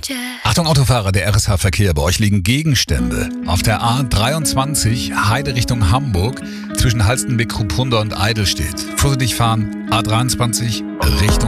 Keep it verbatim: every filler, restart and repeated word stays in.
Achtung Autofahrer, der R S H-Verkehr. Bei euch liegen Gegenstände. Auf der A dreiundzwanzig, Heide Richtung Hamburg, zwischen Halstenbek, Kruppunda und Eidelstedt. Vorsichtig fahren, A dreiundzwanzig Richtung